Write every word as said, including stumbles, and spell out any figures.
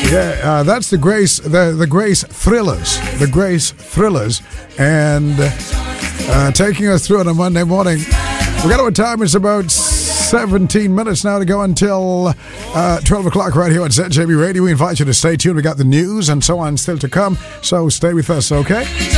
Yeah, uh, that's the Grace, the, the Grace Thrillers, the Grace Thrillers, and uh, taking us through on a Monday morning. We got our time. It's about seventeen minutes now to go until uh, twelve o'clock right here on Z J B Radio. We invite you to stay tuned. We got the news and so on still to come, so stay with us, okay?